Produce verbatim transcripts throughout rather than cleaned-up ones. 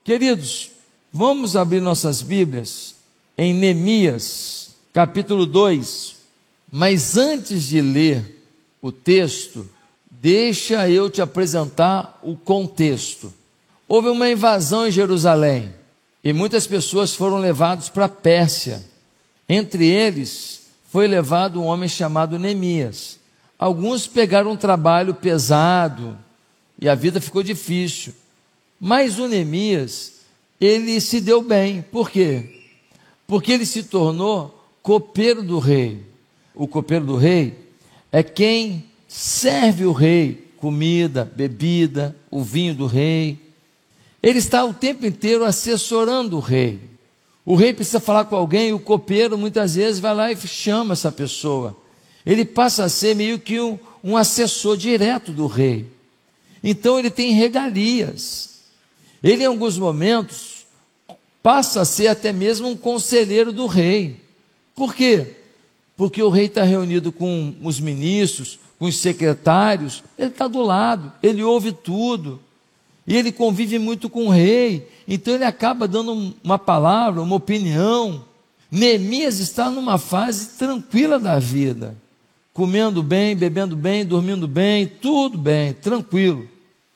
Queridos, vamos abrir nossas Bíblias em Neemias, capítulo dois. Mas antes de ler o texto, deixa eu te apresentar o contexto. Houve uma invasão em Jerusalém e muitas pessoas foram levadas para a Pérsia. Entre eles foi levado um homem chamado Neemias. Alguns pegaram um trabalho pesado e a vida ficou difícil. Mas o Neemias, ele se deu bem. Por quê? Porque ele se tornou copeiro do rei. O copeiro do rei é quem serve o rei comida, bebida, o vinho do rei. Ele está o tempo inteiro assessorando o rei. O rei precisa falar com alguém, e o copeiro muitas vezes vai lá e chama essa pessoa. Ele passa a ser meio que um, um assessor direto do rei. Então ele tem regalias. Ele em alguns momentos passa a ser até mesmo um conselheiro do rei. Por quê? Porque o rei está reunido com os ministros, com os secretários, ele está do lado, ele ouve tudo. E ele convive muito com o rei, então ele acaba dando uma palavra, uma opinião. Neemias está numa fase tranquila da vida, comendo bem, bebendo bem, dormindo bem, tudo bem, tranquilo.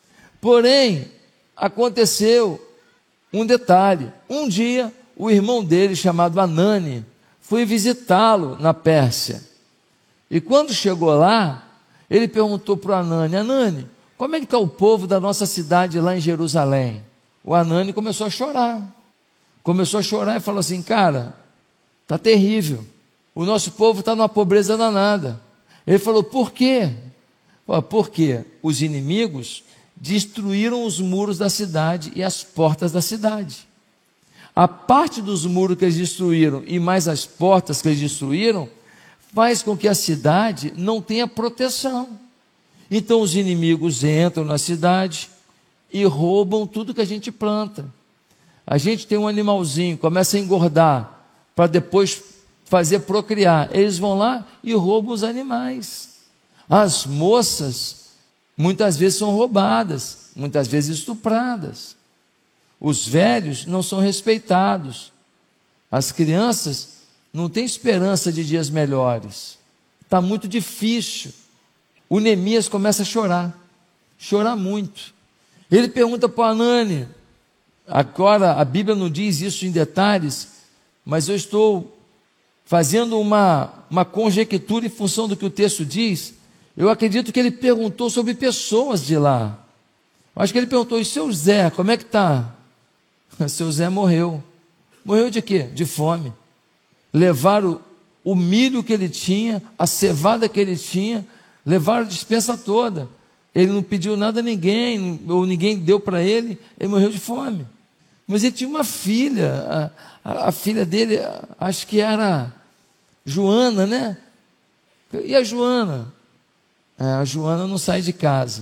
Porém, aconteceu um detalhe. Um dia, o irmão dele, chamado Anani, foi visitá-lo na Pérsia. E quando chegou lá, ele perguntou para o Anani: Anani, como é que está o povo da nossa cidade lá em Jerusalém? O Anani começou a chorar. Começou a chorar e falou assim: cara, está terrível. O nosso povo está numa pobreza danada. Ele falou: por quê? Porque os inimigos destruíram os muros da cidade e as portas da cidade. A parte dos muros que eles destruíram e mais as portas que eles destruíram faz com que a cidade não tenha proteção. Então os inimigos entram na cidade e roubam tudo que a gente planta. A gente tem um animalzinho, começa a engordar para depois fazer procriar. Eles vão lá e roubam os animais. As moças muitas vezes são roubadas, muitas vezes estupradas. Os velhos não são respeitados. As crianças não têm esperança de dias melhores. Está muito difícil. O Neemias começa a chorar, chorar muito. Ele pergunta para o Anani, agora a Bíblia não diz isso em detalhes, mas eu estou fazendo uma, uma conjectura em função do que o texto diz. Eu acredito que ele perguntou sobre pessoas de lá. Acho que ele perguntou: e seu Zé, como é que está? Seu Zé morreu. Morreu de quê? De fome. Levaram o milho que ele tinha, a cevada que ele tinha, levaram a despensa toda. Ele não pediu nada a ninguém, ou ninguém deu para ele, ele morreu de fome. Mas ele tinha uma filha, a, a, a filha dele, acho que era Joana, né? E a Joana? É, a Joana não sai de casa.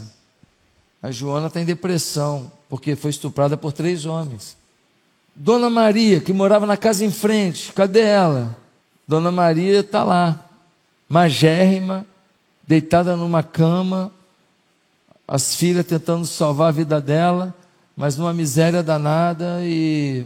A Joana está em depressão, porque foi estuprada por três homens. Dona Maria, que morava na casa em frente, cadê ela? Dona Maria está lá, magérrima, deitada numa cama, as filhas tentando salvar a vida dela, mas numa miséria danada e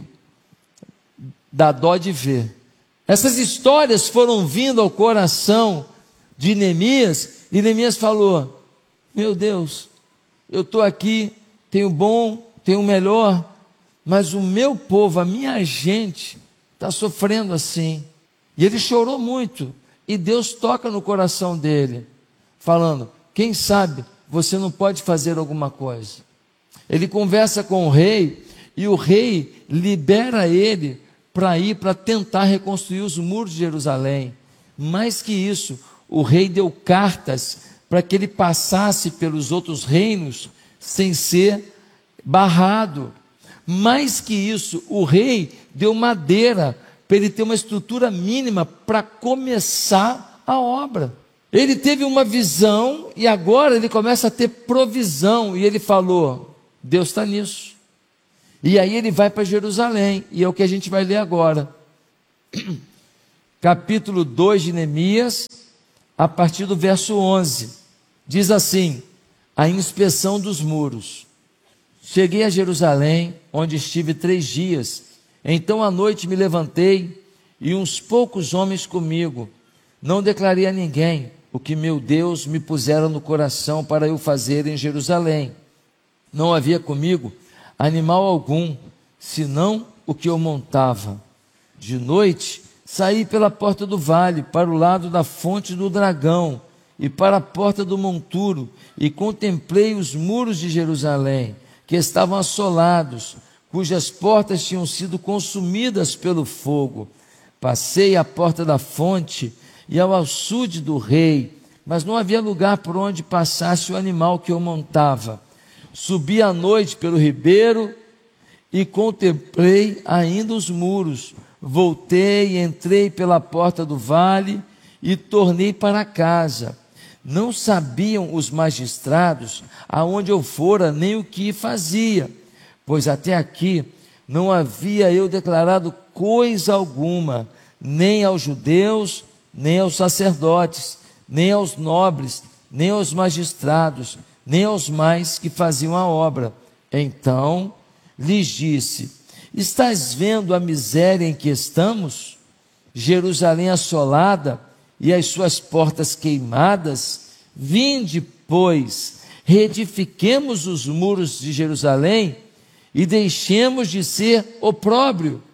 dá dó de ver. Essas histórias foram vindo ao coração de Neemias, e Neemias falou: meu Deus, eu estou aqui, tenho bom, tenho melhor, mas o meu povo, a minha gente, está sofrendo assim. E ele chorou muito, e Deus toca no coração dele, falando: quem sabe você não pode fazer alguma coisa. Ele conversa com o rei, e o rei libera ele para ir para tentar reconstruir os muros de Jerusalém. Mais que isso, o rei deu cartas para que ele passasse pelos outros reinos sem ser barrado. Mais que isso, o rei deu madeira para ele ter uma estrutura mínima para começar a obra. Ele teve uma visão e agora ele começa a ter provisão. E ele falou: Deus está nisso. E aí ele vai para Jerusalém, e é o que a gente vai ler agora. Capítulo dois de Neemias, a partir do verso onze. Diz assim: a inspeção dos muros. Cheguei a Jerusalém, onde estive três dias. Então à noite me levantei e uns poucos homens comigo. Não declarei a ninguém o que meu Deus me pusera no coração para eu fazer em Jerusalém. Não havia comigo animal algum, senão o que eu montava. De noite, saí pela porta do vale, para o lado da fonte do dragão, e para a porta do monturo, e contemplei os muros de Jerusalém, que estavam assolados, cujas portas tinham sido consumidas pelo fogo. Passei à porta da fonte e ao açude do rei, mas não havia lugar por onde passasse o animal que eu montava. Subi à noite pelo ribeiro e contemplei ainda os muros. Voltei, entrei pela porta do vale e tornei para casa. Não sabiam os magistrados aonde eu fora, nem o que fazia, pois até aqui não havia eu declarado coisa alguma, nem aos judeus, nem aos sacerdotes, nem aos nobres, nem aos magistrados, nem aos mais que faziam a obra. Então lhes disse: estás vendo a miséria em que estamos? Jerusalém assolada e as suas portas queimadas? Vinde, pois, reedifiquemos os muros de Jerusalém e deixemos de ser opróbrio.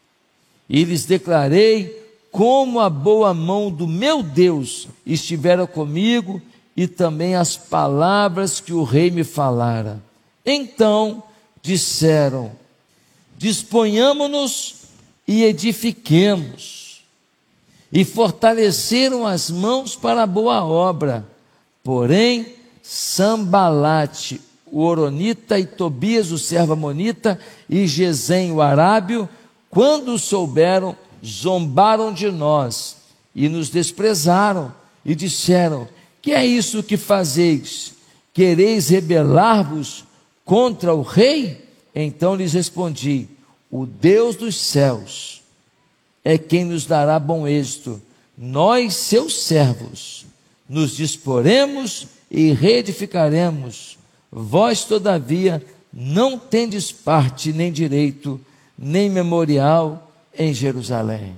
E lhes declarei como a boa mão do meu Deus estivera comigo e também as palavras que o rei me falara. Então disseram: disponhamo-nos e edifiquemos. E fortaleceram as mãos para a boa obra. Porém, Sambalate, o horonita, e Tobias, o servo amonita, e Gesem, o arábio, quando souberam, zombaram de nós e nos desprezaram e disseram: que é isso que fazeis? Quereis rebelar-vos contra o rei? Então lhes respondi: o Deus dos céus é quem nos dará bom êxito. Nós, seus servos, nos disporemos e reedificaremos. Vós, todavia, não tendes parte, nem direito, nem memorial em Jerusalém.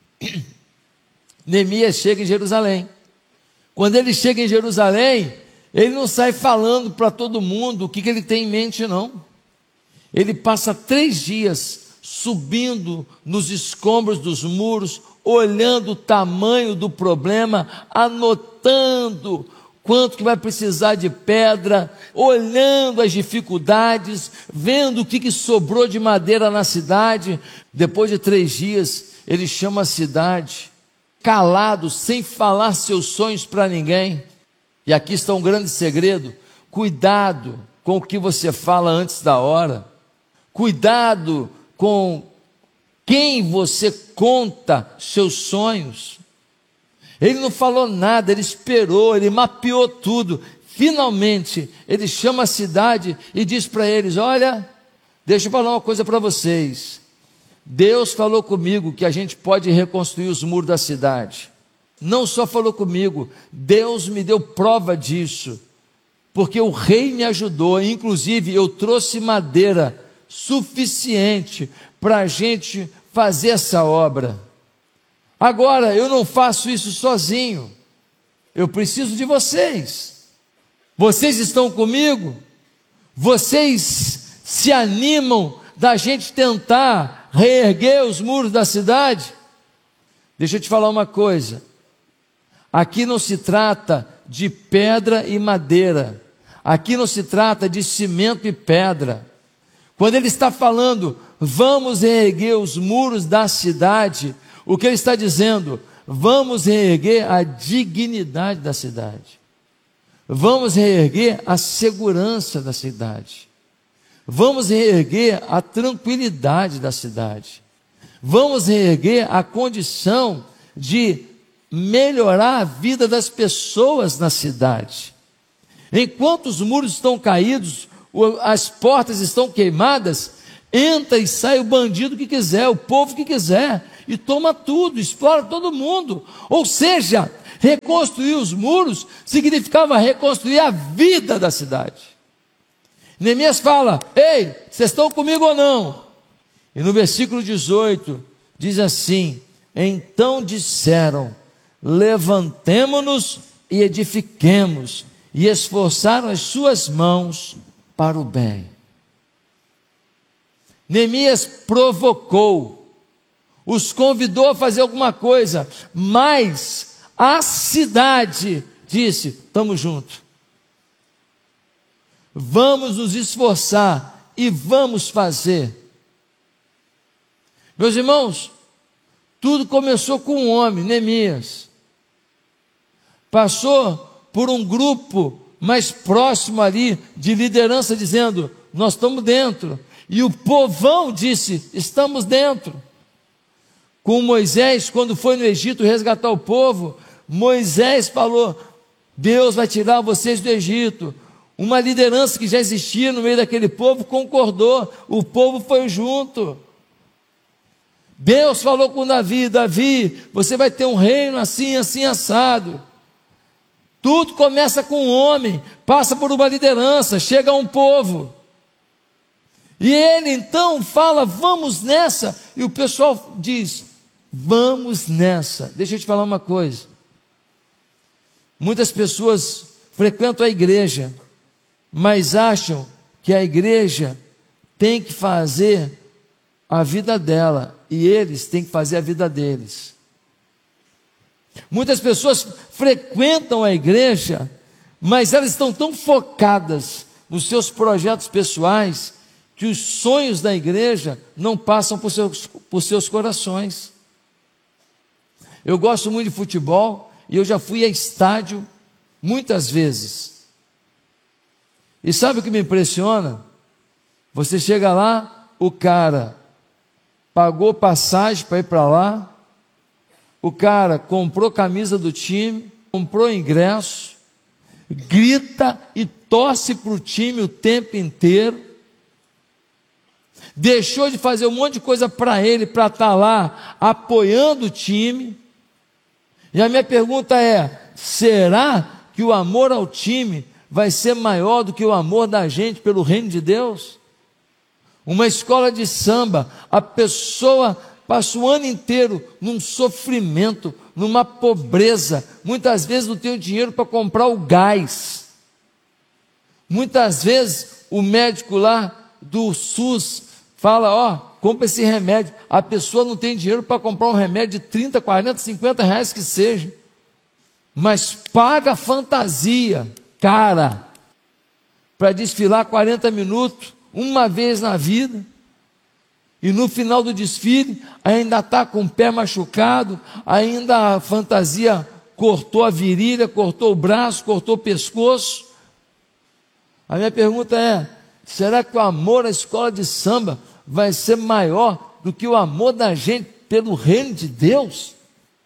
Neemias chega em Jerusalém. Quando ele chega em Jerusalém, ele não sai falando para todo mundo o que, que ele tem em mente, não. Ele passa três dias subindo nos escombros dos muros, olhando o tamanho do problema, anotando quanto que vai precisar de pedra, olhando as dificuldades, vendo o que, que sobrou de madeira na cidade. Depois de três dias, ele chama a cidade, calado, sem falar seus sonhos para ninguém. E aqui está um grande segredo: cuidado com o que você fala antes da hora, cuidado com quem você conta seus sonhos. Ele não falou nada, ele esperou, ele mapeou tudo. Finalmente, ele chama a cidade e diz para eles: olha, deixa eu falar uma coisa para vocês. Deus falou comigo que a gente pode reconstruir os muros da cidade. Não só falou comigo, Deus me deu prova disso, porque o rei me ajudou. Inclusive eu trouxe madeira suficiente para a gente fazer essa obra. Agora, eu não faço isso sozinho, eu preciso de vocês. Vocês estão comigo? Vocês se animam da gente tentar reerguer os muros da cidade? Deixa eu te falar uma coisa: aqui não se trata de pedra e madeira, aqui não se trata de cimento e pedra. Quando ele está falando, vamos reerguer os muros da cidade, o que ele está dizendo? Vamos reerguer a dignidade da cidade, vamos reerguer a segurança da cidade, vamos reerguer a tranquilidade da cidade, vamos reerguer a condição de melhorar a vida das pessoas na cidade. Enquanto os muros estão caídos, as portas estão queimadas, entra e sai o bandido que quiser, o povo que quiser, e toma tudo, explora todo mundo. Ou seja, reconstruir os muros significava reconstruir a vida da cidade. Neemias fala: ei, vocês estão comigo ou não? E no versículo dezoito, diz assim: então disseram, levantemo-nos e edifiquemos, e esforçaram as suas mãos para o bem. Neemias provocou, os convidou a fazer alguma coisa, mas a cidade disse: estamos juntos, vamos nos esforçar e vamos fazer. Meus irmãos, tudo começou com um homem, Neemias, passou por um grupo mais próximo ali, de liderança, dizendo: nós estamos dentro, e o povão disse: estamos dentro. Com Moisés, quando foi no Egito resgatar o povo, Moisés falou: Deus vai tirar vocês do Egito. Uma liderança que já existia no meio daquele povo concordou, o povo foi junto. Deus falou com Davi: Davi, você vai ter um reino assim, assim, assado. Tudo começa com um homem, passa por uma liderança, chega a um povo. E ele então fala: vamos nessa. E o pessoal diz: vamos nessa. Deixa eu te falar uma coisa. Muitas pessoas frequentam a igreja, mas acham que a igreja tem que fazer a vida dela, e eles têm que fazer a vida deles. Muitas pessoas frequentam a igreja, mas elas estão tão focadas nos seus projetos pessoais, que os sonhos da igreja não passam por seus, por seus corações. Eu gosto muito de futebol, e eu já fui a estádio muitas vezes. E sabe o que me impressiona? Você chega lá, o cara pagou passagem para ir para lá, o cara comprou camisa do time, comprou ingresso, grita e torce para o time o tempo inteiro, deixou de fazer um monte de coisa para ele, para estar lá apoiando o time. E a minha pergunta é: será que o amor ao time vai ser maior do que o amor da gente pelo reino de Deus? Uma escola de samba, a pessoa passa o ano inteiro num sofrimento, numa pobreza, muitas vezes não tem o dinheiro para comprar o gás, muitas vezes o médico lá do SUS fala: ó, compra esse remédio, a pessoa não tem dinheiro para comprar um remédio de trinta, quarenta, cinquenta reais que seja, mas paga a fantasia cara para desfilar quarenta minutos uma vez na vida, e no final do desfile ainda está com o pé machucado, ainda a fantasia cortou a virilha, cortou o braço, cortou o pescoço. A minha pergunta é: será que o amor à escola de samba vai ser maior do que o amor da gente pelo reino de Deus?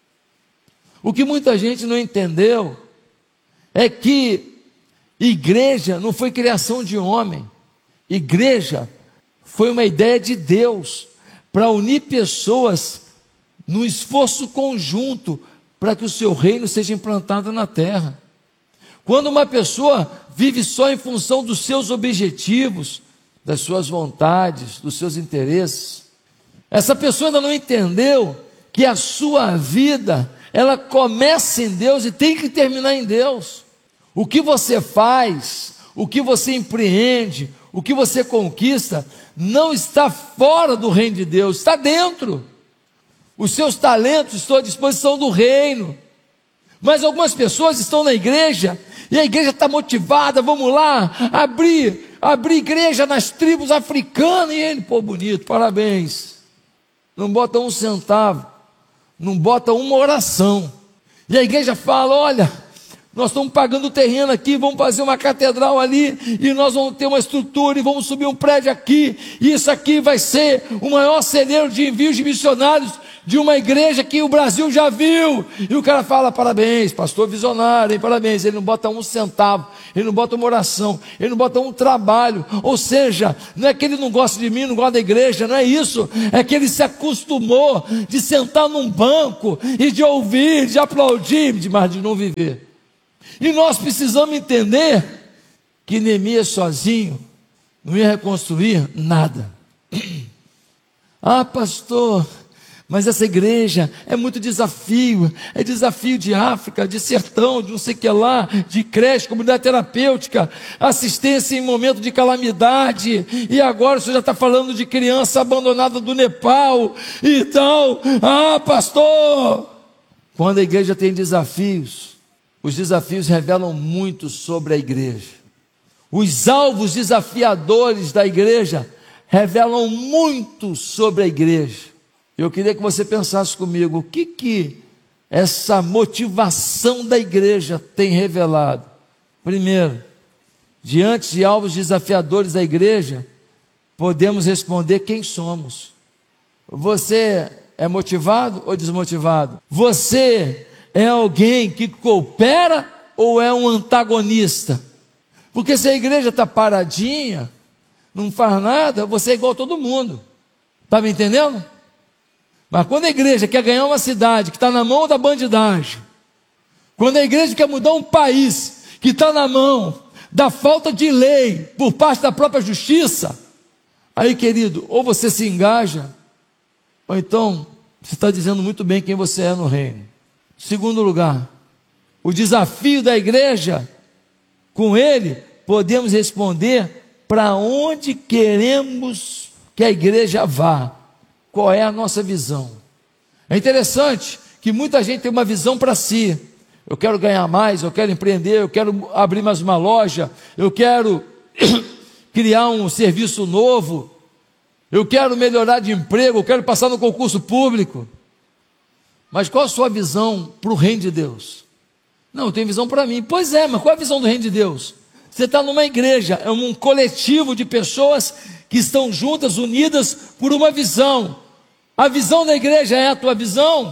O que muita gente não entendeu é que igreja não foi criação de homem. Igreja foi uma ideia de Deus para unir pessoas num esforço conjunto para que o seu reino seja implantado na terra. Quando uma pessoa vive só em função dos seus objetivos, das suas vontades, dos seus interesses, essa pessoa ainda não entendeu que a sua vida, ela começa em Deus e tem que terminar em Deus. O que você faz, o que você empreende, o que você conquista, não está fora do reino de Deus, está dentro. Os seus talentos estão à disposição do reino. Mas algumas pessoas estão na igreja, e a igreja está motivada: vamos lá, abrir, abrir igreja nas tribos africanas, e ele, pô, bonito, parabéns. Não bota um centavo, não bota uma oração. E a igreja fala: olha, nós estamos pagando o terreno aqui, vamos fazer uma catedral ali, e nós vamos ter uma estrutura, e vamos subir um prédio aqui, e isso aqui vai ser o maior celeiro de envios de missionários de uma igreja que o Brasil já viu. E o cara fala: parabéns, pastor visionário, hein? Parabéns. Ele não bota um centavo, ele não bota uma oração, ele não bota um trabalho. Ou seja, não é que ele não gosta de mim, não gosta da igreja, não é isso, é que ele se acostumou de sentar num banco e de ouvir, de aplaudir, mas de não viver. E nós precisamos entender que Neemias sozinho não ia reconstruir nada. Ah, pastor, mas essa igreja é muito desafio, é desafio de África, de sertão, de não sei o que lá, de creche, comunidade terapêutica, assistência em momento de calamidade, e agora o senhor já está falando de criança abandonada do Nepal e tal. Ah, pastor, quando a igreja tem desafios, os desafios revelam muito sobre a igreja. Os alvos desafiadores da igreja revelam muito sobre a igreja. Eu queria que você pensasse comigo, o que que essa motivação da igreja tem revelado? Primeiro, diante de alvos desafiadores da igreja, podemos responder quem somos. Você é motivado ou desmotivado? Você é alguém que coopera ou é um antagonista? Porque se a igreja está paradinha, não faz nada, você é igual a todo mundo. Está me entendendo? Mas quando a igreja quer ganhar uma cidade que está na mão da bandidagem, quando a igreja quer mudar um país que está na mão da falta de lei por parte da própria justiça, aí, querido, ou você se engaja, ou então você está dizendo muito bem quem você é no reino. Segundo lugar, o desafio da igreja, com ele, podemos responder para onde queremos que a igreja vá. Qual é a nossa visão? É interessante que muita gente tem uma visão para si. Eu quero ganhar mais, eu quero empreender, eu quero abrir mais uma loja, eu quero criar um serviço novo, eu quero melhorar de emprego, eu quero passar no concurso público. Mas qual a sua visão para o reino de Deus? Não, eu tenho visão para mim. Pois é, mas qual é a visão do reino de Deus? Você está numa igreja, é um coletivo de pessoas que estão juntas, unidas por uma visão. A visão da igreja é a tua visão?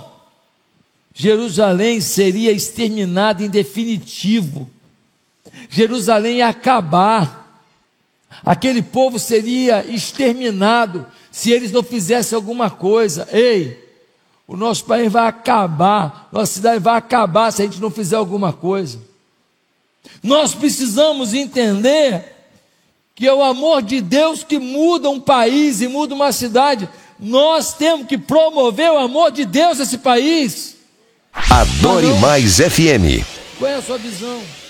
Jerusalém seria exterminada em definitivo. Jerusalém ia acabar. Aquele povo seria exterminado se eles não fizessem alguma coisa. Ei, o nosso país vai acabar, nossa cidade vai acabar se a gente não fizer alguma coisa. Nós precisamos entender que é o amor de Deus que muda um país e muda uma cidade. Nós temos que promover o amor de Deus nesse país. Adore Mais F M. Qual é a sua visão?